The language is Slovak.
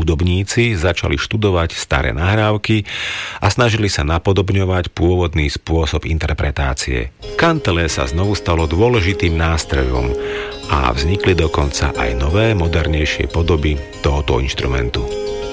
hudobníci začali študovať staré nahrávky a snažili sa napodobňovať pôvodný spôsob interpretácie. Kantele sa znovu stalo dôležitým nástrojom a vznikli dokonca aj nové, modernejšie podoby tohoto inštrumentu.